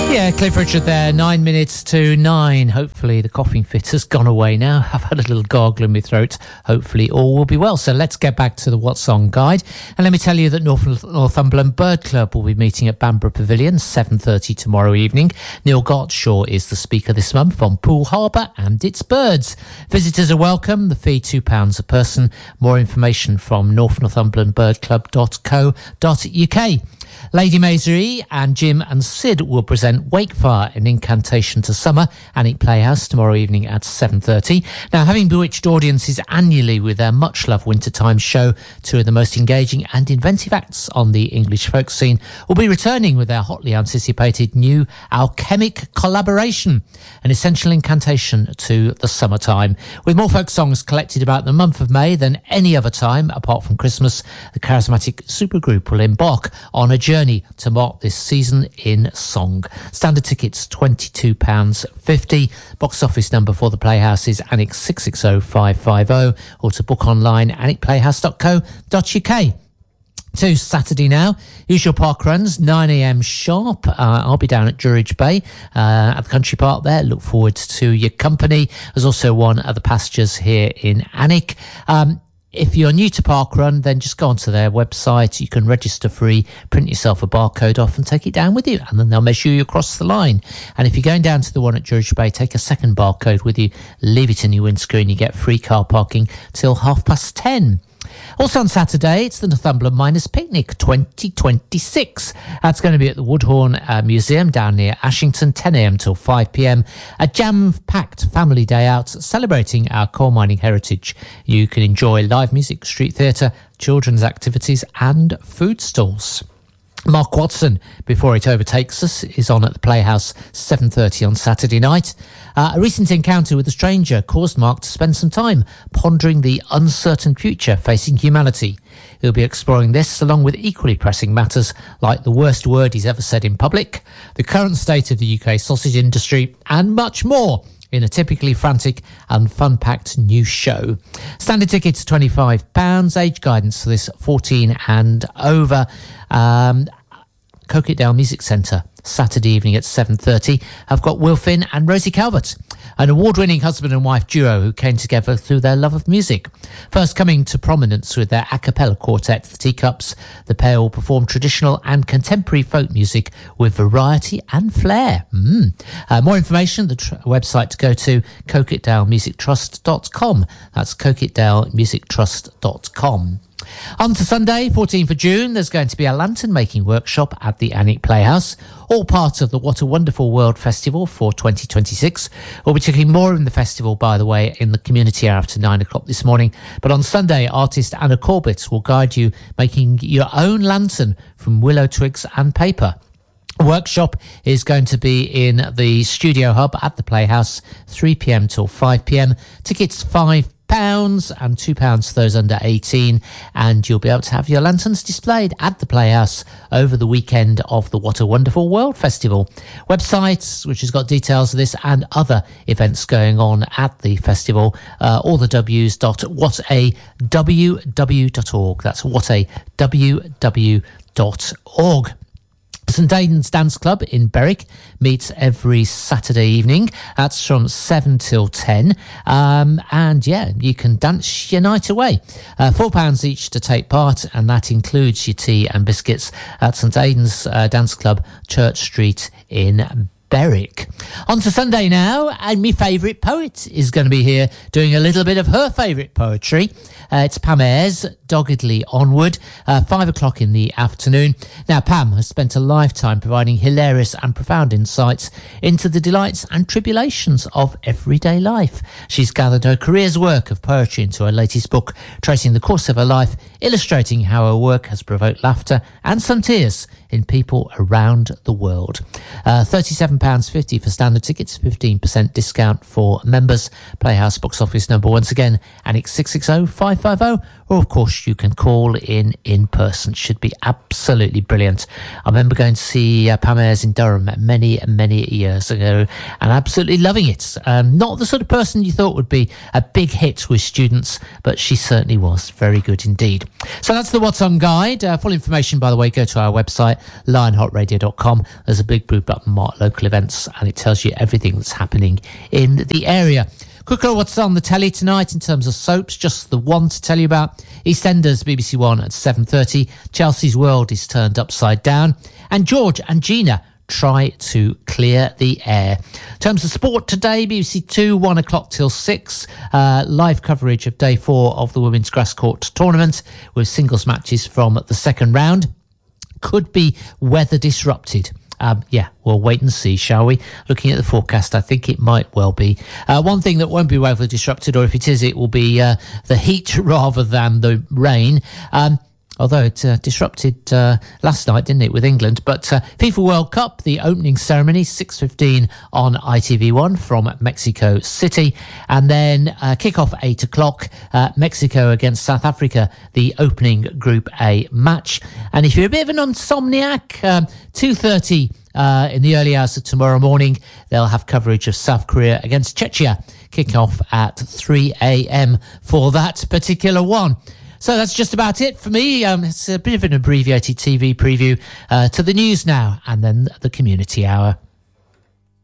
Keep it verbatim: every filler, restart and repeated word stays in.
Yeah, Cliff Richard there, nine minutes to nine. Hopefully the coughing fit has gone away now. I've had a little gargle in my throat. Hopefully all will be well. So let's get back to the What Song Guide. And let me tell you that North Northumberland Bird Club will be meeting at Bamborough Pavilion, seven thirty tomorrow evening. Neil Gartshaw is the speaker this month on Poole Harbour and its birds. Visitors are welcome. The fee two pounds a person. More information from north northumberland bird club dot co dot uk. Lady Maisry and Jim and Sid will present Wakefire, an incantation to summer, Annick Playhouse tomorrow evening at seven thirty. Now, having bewitched audiences annually with their much-loved wintertime show, two of the most engaging and inventive acts on the English folk scene will be returning with their hotly anticipated new alchemic collaboration, an essential incantation to the summertime. With more folk songs collected about the month of May than any other time, apart from Christmas, the charismatic supergroup will embark on a journey to mark this season in song. Standard tickets twenty-two pounds fifty. Box office number for the Playhouse is Annick six six zero five five zero, or to book online annick playhouse dot co dot uk. To Saturday now, usual park runs, nine a.m. sharp. Uh, I'll be down at Druridge Bay uh, at the country park there. Look forward to your company. There's also one at the pastures here in Annick. Um, If you're new to Parkrun, then just go onto their website. You can register free, print yourself a barcode off and take it down with you, and then they'll measure you across the line. And if you're going down to the one at Druridge Bay, take a second barcode with you, leave it in your windscreen. You get free car parking till half past ten. Also on Saturday, it's the Northumberland Miners Picnic twenty twenty-six. That's going to be at the Woodhorn uh, Museum down near Ashington, ten a.m. till five p.m. A jam-packed family day out celebrating our coal mining heritage. You can enjoy live music, street theatre, children's activities and food stalls. Mark Watson, Before It Overtakes Us, is on at the Playhouse seven thirty on Saturday night. Uh, a recent encounter with a stranger caused Mark to spend some time pondering the uncertain future facing humanity. He'll be exploring this along with equally pressing matters like the worst word he's ever said in public, the current state of the U K sausage industry and much more in a typically frantic and fun-packed new show. Standard tickets twenty-five pounds, age guidance for this fourteen and over. Um, Coquetdale Music Centre, Saturday evening at seven thirty. I've got Will Finn and Rosie Calvert, an award-winning husband and wife duo who came together through their love of music. First coming to prominence with their a cappella quartet, The Teacups, the pair will perform traditional and contemporary folk music with variety and flair. Mm. Uh, more information, the tr- website to go to, coquetdale music trust dot com. That's coquetdale music trust dot com. On to Sunday, fourteenth of June, there's going to be a lantern making workshop at the Annick Playhouse, all part of the What a Wonderful World Festival for twenty twenty-six. We'll be taking more in the festival, by the way, in the community hour after nine o'clock this morning. But on Sunday, artist Anna Corbett will guide you making your own lantern from willow twigs and paper. Workshop is going to be in the Studio Hub at the Playhouse, three p.m. till five p.m. Tickets five pounds and two pounds for those under eighteen, and you'll be able to have your lanterns displayed at the Playhouse over the weekend of the What a Wonderful World Festival. Websites which has got details of this and other events going on at the festival, uh, all the w's dot what a w w dot org. That's what a w w dot org. St Aidan's Dance Club in Berwick meets every Saturday evening. That's from seven till ten. Um, and yeah, you can dance your night away. Uh, four pounds each to take part, and that includes your tea and biscuits at St Aidan's uh, Dance Club, Church Street in Berwick. On to Sunday now, and my favourite poet is going to be here doing a little bit of her favourite poetry. Uh, it's Pam Ayres, Doggedly Onward, uh, five o'clock in the afternoon. Now, Pam has spent a lifetime providing hilarious and profound insights into the delights and tribulations of everyday life. She's gathered her career's work of poetry into her latest book, tracing the course of her life, illustrating how her work has provoked laughter and some tears in people around the world. Uh, thirty-seven pounds fifty for standard tickets, fifteen percent discount for members. Playhouse box office number once again, Annick six six zero five five zero, or of course course, you can call in in person. Should be absolutely brilliant. I remember going to see uh, Pam Ayres in Durham many, many years ago and absolutely loving it. Um, not the sort of person you thought would be a big hit with students, but she certainly was very good indeed. So that's the What's On Guide. Uh, full information, by the way, go to our website, lionheart radio dot com. There's a big blue button marked local events, and it tells you everything that's happening in the area. Quicker, what's on the telly tonight in terms of soaps? Just the one to tell you about. EastEnders, B B C One at seven thirty. Chelsea's World is turned upside down. And George and Gina try to clear the air. In terms of sport today, B B C Two, one o'clock till six. Uh, live coverage of day four of the Women's Grass Court Tournament with singles matches from the second round. Could be weather disrupted. Um, yeah, we'll wait and see, shall we? Looking at the forecast, I think it might well be. Uh, one thing that won't be weather disrupted, or if it is, it will be uh, the heat rather than the rain. Um, although it uh, disrupted uh, last night, didn't it, with England. But uh, FIFA World Cup, the opening ceremony, six fifteen on I T V one from Mexico City. And then uh, kick-off eight o'clock, uh, Mexico against South Africa, the opening Group A match. And if you're a bit of an insomniac, um, two thirty uh, in the early hours of tomorrow morning, they'll have coverage of South Korea against Czechia. Kick-off at three a.m. for that particular one. So that's just about it for me. Um, it's a bit of an abbreviated T V preview uh, to the news now and then the community hour.